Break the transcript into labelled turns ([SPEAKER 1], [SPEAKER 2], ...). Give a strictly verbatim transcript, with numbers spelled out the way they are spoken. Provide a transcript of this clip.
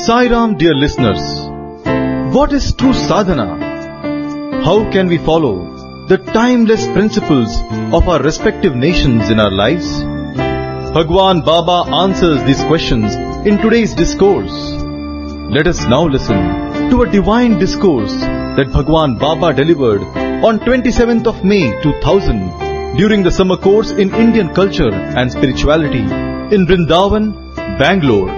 [SPEAKER 1] Sai Ram, dear listeners. What is true sadhana? How can we follow the timeless principles of our respective nations in our lives? Bhagwan Baba answers these questions in today's discourse. Let us now listen to a divine discourse that Bhagwan Baba delivered on twenty-seventh of May two thousand during the summer course in Indian culture and spirituality in Vrindavan, Bangalore.